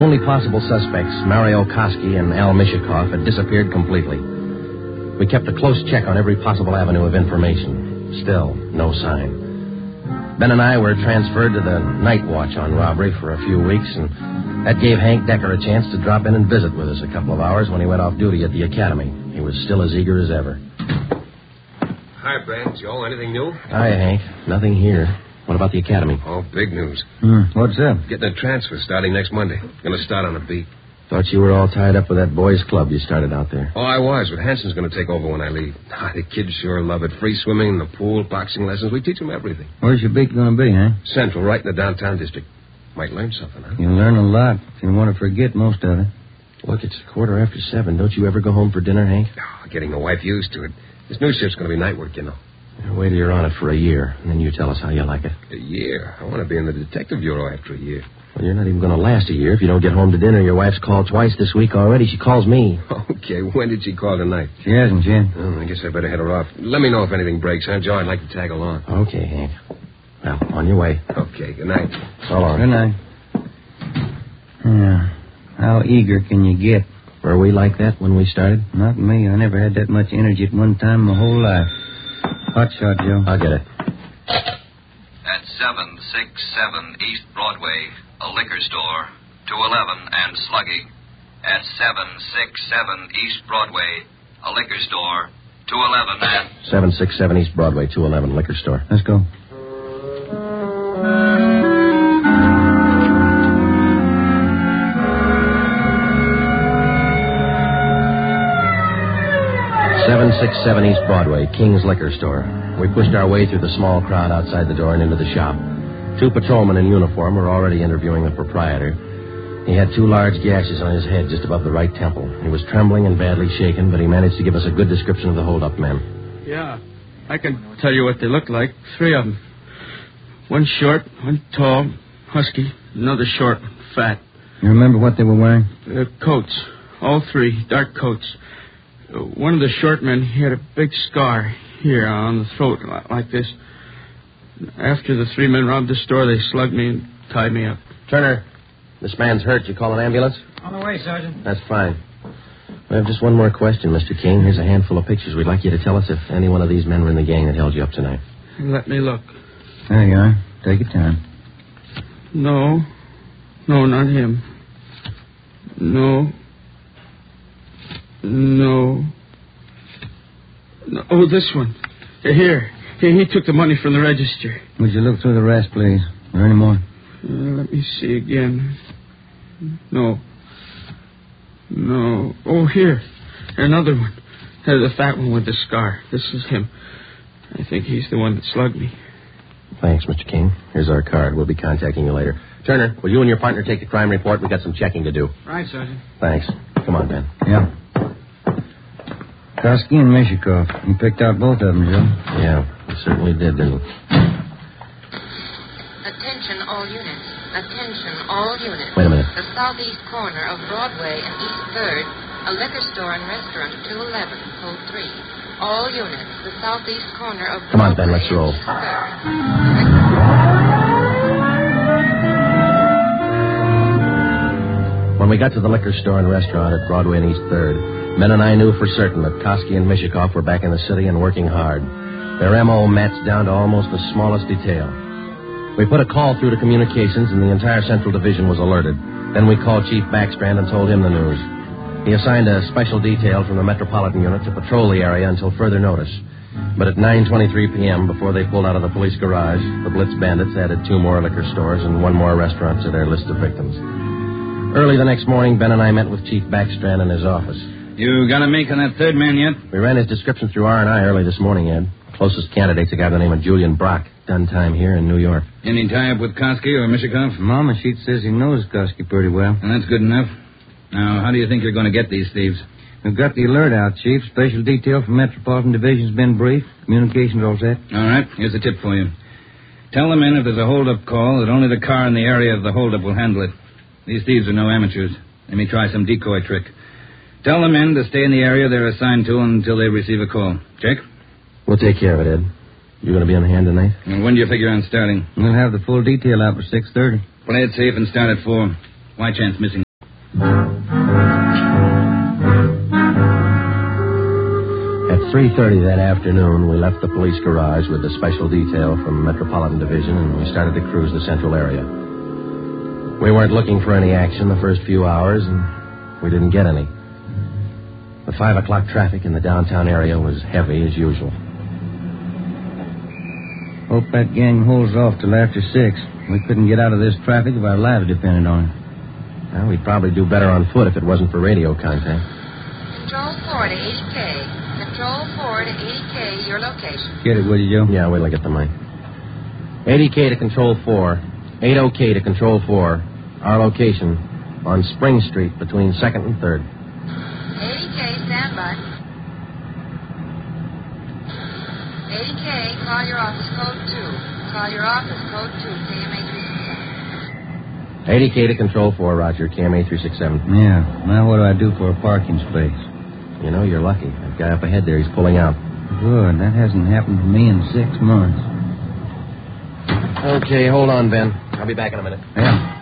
Only possible suspects, Mario Koski and Al Mishikoff, had disappeared completely. We kept a close check on every possible avenue of information. Still, no sign. Ben and I were transferred to the night watch on robbery for a few weeks, and that gave Hank Decker a chance to drop in and visit with us a couple of hours when he went off duty at the academy. He was still as eager as ever. Hi, Brad. Joe, anything new? Hi, Hank. Nothing here. What about the academy? Oh, big news. What's up? Getting a transfer starting next Monday. Going to start on a beat. Thought you were all tied up with that boys' club you started out there. Oh, I was, but Hanson's going to take over when I leave. The kids sure love it. Free swimming, the pool, boxing lessons. We teach them everything. Where's your beat going to be, huh? Central, right in the downtown district. Might learn something, huh? You'll learn a lot if you want to forget most of it. Look, it's 7:15. Don't you ever go home for dinner, Hank? Oh, getting the wife used to it. This new shift's going to be night work, you know. Wait till you're on it for a year, and then you tell us how you like it. A year? I want to be in the detective bureau after a year. Well, you're not even going to last a year. If you don't get home to dinner, your wife's called twice this week already. She calls me. Okay, when did she call tonight? She hasn't, Jim. Oh, I guess I better head her off. Let me know if anything breaks, huh, Joe? I'd like to tag along. Okay, Hank. Well, on your way. Okay, good night. So long. Good night. Yeah. How eager can you get? Were we like that when we started? Not me. I never had that much energy at one time in my whole life. Hot shot, Joe. I'll get it. At 767 East Broadway, a liquor store, 211 and slugging. At 767 East Broadway, a liquor store, 211 and... 767 East Broadway, 211, liquor store. Let's go. .767 East Broadway, King's Liquor Store. We pushed our way through the small crowd outside the door and into the shop. 2 patrolmen in uniform were already interviewing the proprietor. He had 2 large gashes on his head just above the right temple. He was trembling and badly shaken, but he managed to give us a good description of the hold-up men. Yeah, I can tell you what they look like. 3 of them. One short, one tall, husky, another short, fat. You remember what they were wearing? Coats. All 3, dark coats. One of the short men, he had a big scar here on the throat, like this. After the 3 men robbed the store, they slugged me and tied me up. Turner, this man's hurt. You call an ambulance? On the way, Sergeant. That's fine. We have just one more question, Mr. King. Here's a handful of pictures. We'd like you to tell us if any one of these men were in the gang that held you up tonight. Let me look. There you are. Take your time. No, not him. No. Oh, this one. Here. He took the money from the register. Would you look through the rest, please? Are there any more? Let me see again. No. Oh, here. Another one. The fat one with the scar. This is him. I think he's the one that slugged me. Thanks, Mr. King. Here's our card. We'll be contacting you later. Turner, will you and your partner take the crime report? We've got some checking to do. Right, Sergeant. Thanks. Come on, Ben. Yeah. Koski and Mishikoff. You picked out both of them, Joe. Yeah, we certainly did, didn't we? Attention all units. Attention all units. Wait a minute. The southeast corner of Broadway and East 3rd, a liquor store and restaurant at 211, code 3. All units, the southeast corner of Broadway. Come on, Ben, let's roll. and East 3rd. When we got to the liquor store and restaurant at Broadway and East 3rd, Ben and I knew for certain that Koski and Mishikoff were back in the city and working hard. Their M.O. matched down to almost the smallest detail. We put a call through to communications, and the entire Central Division was alerted. Then we called Chief Backstrand and told him the news. He assigned a special detail from the Metropolitan Unit to patrol the area until further notice. But at 9:23 p.m., before they pulled out of the police garage, the Blitz bandits added 2 more liquor stores and 1 more restaurant to their list of victims. Early the next morning, Ben and I met with Chief Backstrand in his office. You got a make on that 3rd man yet? We ran his description through R&I early this morning, Ed. Closest candidate's a guy by the name of Julian Brock. Done time here in New York. Any tie-up with Koski or Mishikoff? Mama sheet says he knows Koski pretty well. And that's good enough. Now, how do you think you're going to get these thieves? We've got the alert out, Chief. Special detail from Metropolitan Division's been briefed. Communications all set. All right, here's a tip for you. Tell the men if there's a hold-up call that only the car in the area of the hold-up will handle it. These thieves are no amateurs. They may try some decoy trick. Tell the men to stay in the area they're assigned to until they receive a call. Check? We'll take care of it, Ed. You going to be on hand tonight? And when do you figure on starting? We'll have the full detail out for 6:30. Play it safe and start at 4. Why chance missing? 3:30 that afternoon, we left the police garage with the special detail from Metropolitan Division, and we started to cruise the central area. We weren't looking for any action the first few hours, and we didn't get any. The 5 o'clock traffic in the downtown area was heavy as usual. Hope that gang holds off till after 6. We couldn't get out of this traffic if our lives depended on it. Well, we'd probably do better on foot if it wasn't for radio contact. Control 4 to 80K. Control 4 to 80K, your location. Get it, will you, Joe? Yeah, wait till I get the mic. 80K to Control 4. 80K to Control 4. Our location on Spring Street between 2nd and 3rd. 80K, stand by. 80K, call your office code 2. Call your office code 2, KMA 367. 80K to Control 4, Roger. KMA 367. Yeah. Now what do I do for a parking space? You know, you're lucky. That guy up ahead there, he's pulling out. Good. That hasn't happened to me in 6 months. Okay, hold on, Ben. I'll be back in a minute. Yeah.